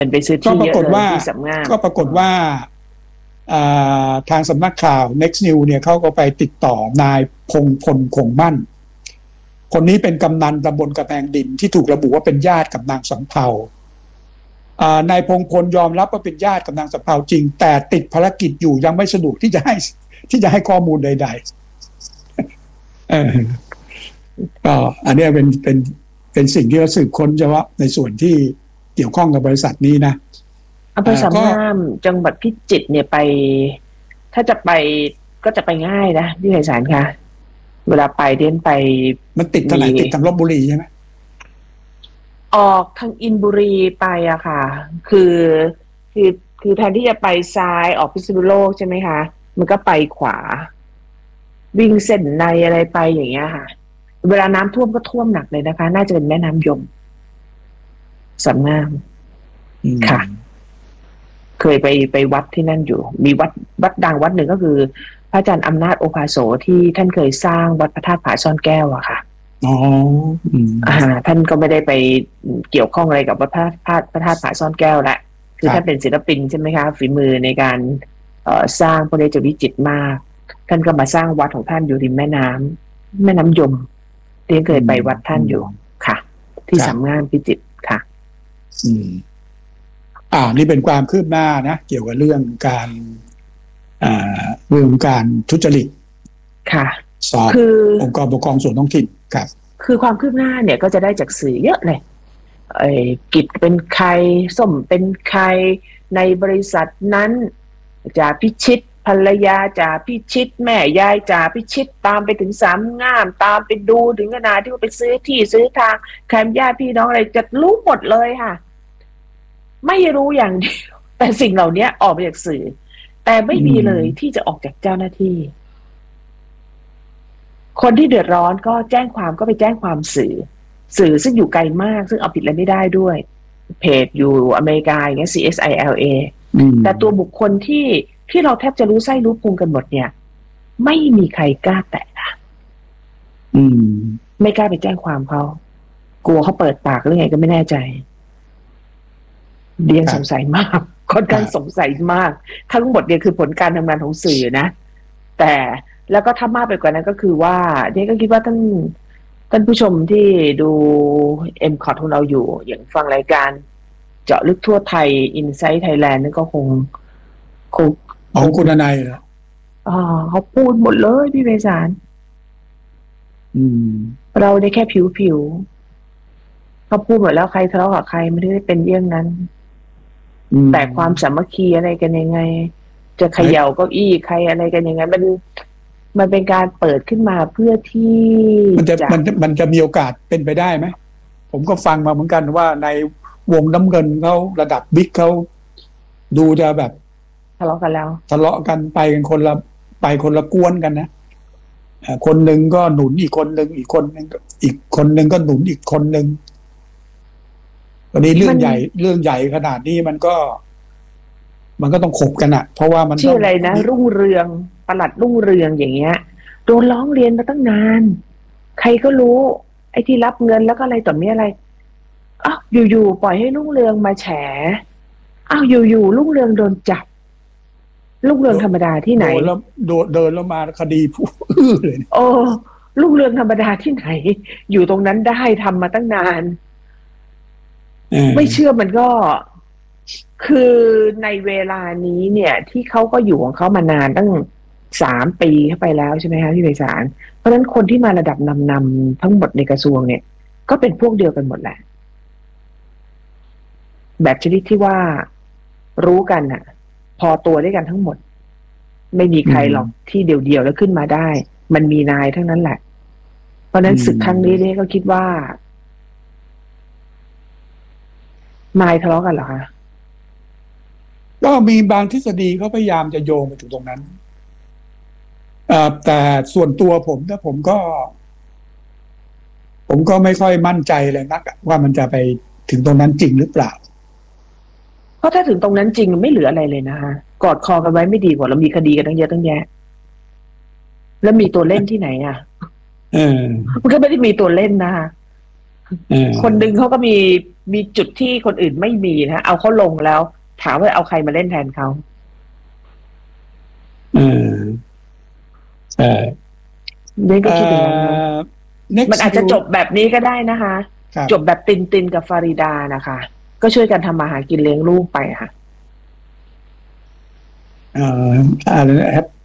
เป็นไปซื้อที่เยอะเลยที่สำนักก็ปรากฏว่าทางสำนักข่าว Next News เนี่ยเขาก็ไปติดต่อนายพงพลคงมั่นคนนี้เป็นกำนันตำบลกระแพงดินที่ถูกระบุว่าเป็นญาติกับนางสำเภานายพงพลยอมรับว่าเป็นญาติกับนางสำเภาจริงแต่ติดภารกิจอยู่ยังไม่สะดวกที่จะให้ข้อมูลใดๆก็อันนี้เป็นสิ่งที่เราสืบค้นเฉพาะในส่วนที่เกี่ยวข้องกับบริษัทนี้นะอำเภอสามงามจังหวัดพิจิตรเนี่ยไปถ้าจะไปก็จะไปง่ายนะพี่ไพศาลคะเวลาไปเดินไปมันติดทางไหนติดทางลพบุรีใช่ไหมออกทางอินบุรีไปอะค่ะคือแทนที่จะไปซ้ายออกพิษณุโลกใช่ไหมคะมันก็ไปขวาวิ่งเส้นในอะไรไปอย่างเงี้ยค่ะเวลาน้ำท่วมก็ท่วมหนักเลยนะคะน่าจะเป็นแม่น้ำยมสามงามค่ะเคยไปวัดที่นั่นอยู่มีวัดดังวัดหนึ่งก็คือพระอาจารย์อำนาจโอภาโสที่ท่านเคยสร้างวัดพระธาตุผาซ่อนแก้วอะค่ะท่านก็ไม่ได้ไปเกี่ยวข้องอะไรกับวัดพระธาตุผาซ่อนแก้วละคือท่านเป็นศิลปินใช่ไหมคะฝีมือในการสร้างพระเดชวิจิตรมากท่านก็มาสร้างวัดของท่านอยู่ริมแม่น้ำยมที่เคยไปวัดท่านอยู่ค่ะที่สามงามพิจิตรค่ะนี่เป็นความคืบหน้านะเกี่ยวกับเรื่องการทุจริตค่ะสอบองค์กรปกครองส่วนท้องถิ่นครับคือความคืบหน้าเนี่ยก็จะได้จากสื่อเยอะเลยกิจเป็นใครส้มเป็นใครในบริษัทนั้นจ่าพิชิตภรรยาจ่าพิชิตแม่ยายจ่าพิชิตตามไปถึงสามงามตามไปดูถึงขนาดที่ว่าไปซื้อที่ซื้อทางใครญาติพี่น้องอะไรจะรู้หมดเลยค่ะไม่รู้อย่างเดียวแต่สิ่งเหล่านี้ออกมาจากสื่อแต่ไม่มีเลยที่จะออกจากเจ้าหน้าที่คนที่เดือดร้อนก็แจ้งความก็ไปแจ้งความสื่อซึ่งอยู่ไกลมากซึ่งเอาผิดอะไรไม่ได้ด้วยเพจอยู่อเมริกาอย่างเงี้ย CSILA แต่ตัวบุคคลที่เราแทบจะรู้ไส้รู้พุงกันหมดเนี่ยไม่มีใครกล้าแตะไม่กล้าไปแจ้งความเขากลัวเขาเปิดปากหรือไงก็ไม่แน่ใจเดียนสงสัยมากค่อนข้างสงสัยมากทั้งหมดเนี่ยคือผลการทำงานของสื่อนะแต่แล้วก็ถ้ามากไปกว่านั้นก็คือว่าเดียนก็คิดว่าท่านผู้ชมที่ดู MCOT ของเราอยู่อย่างฟังรายการเจาะลึกทั่วไทย Insight Thailand นั่นก็คงของคุณนายเหรอเขาพูดหมดเลยพี่เวสารเราได้แค่ผิวเขาพูดหมดแล้วใครทะเลาะกับใครไม่ได้เป็นเรื่องนั้นแต่ความสามัคคีอะไรกันยังไงจะเขย่าเก้าอี้ใครอะไรกันยังไงมันเป็นการเปิดขึ้นมาเพื่อที่มันจะมีโอกาสเป็นไปได้ไหมผมก็ฟังมาเหมือนกันว่าในวงน้ำเงินเขาระดับบิ๊กเขาดูจะแบบทะเลาะกันแล้วทะเลาะกันไปกันคนละกวนกันนะคนหนึ่งก็หนุนอีกคนหนึ่งอีกคนหนึ่งก็หนุนอีกคนหนึ่งวันนี้เรื่องใหญ่ขนาดนี้มันก็ต้องขบกันอะเพราะว่ามันชื่ออะไรนะรุ่งเรืองปลัดรุ่งเรืองอย่างเงี้ยโดนร้องเรียนมาตั้งนานใครก็รู้ไอ้ที่รับเงินแล้วก็อะไรต่อมีอะไรอยู่ปล่อยให้รุ่งเรืองมาแฉอยู่รุ่งเรืองโดนจับรุ่งเรืองธรรมดาที่ไหนเดินแล้วมาคดีผู้เลยรุ่งเรืองธรรมดาที่ไหนอยู่ตรงนั้นได้ทำมาตั้งนานไม่เชื่อมันก็คือในเวลานี้เนี่ยที่เขาก็อยู่ของเขามานานตั้ง3 ปีเข้าไปแล้วใช่ไหมคะพี่ไพศาลเพราะฉะนั้นคนที่มาระดับนำทั้งหมดในกระทรวงเนี่ยก็เป็นพวกเดียวกันหมดแหละแบบชนิดที่ว่ารู้กันน่ะพอตัวด้วยกันทั้งหมดไม่มีใครหรอกที่เดี่ยวๆแล้วขึ้นมาได้มันมีนายทั้งนั้นแหละเพราะฉะนั้นศึกครั้งนี้เนี่ยก็คิดว่านายทะเลาะกันเหรอคะก็มีบางทฤษฎีเขาพยายามจะโยงไปถึงตรงนั้นแต่ส่วนตัวผมก็ไม่ค่อยมั่นใจเลยนักว่ามันจะไปถึงตรงนั้นจริงหรือเปล่าเพราะถ้าถึงตรงนั้นจริงไม่เหลืออะไรเลยนะคะกอดคอกันไว้ไม่ดีกว่าเรามีคดีกันตั้งเยอะตั้งแยะแล้วมีตัวเล่นที่ไหนมันก็ไม่ได้มีตัวเล่นนะคะคนหนึ่งเขาก็มีจุดที่คนอื่นไม่มีนะเอาเขาลงแล้วถามว่าเอาใครมาเล่นแทนเขาใช่นี่ก็คิดอย่างนั้นนะมันอาจจะจบแบบนี้ก็ได้นะคะจบแบบตินกับฟาริดานะคะก็ช่วยกันทำมาหากินเลี้ยงลูกไปค่ะอะไรนะ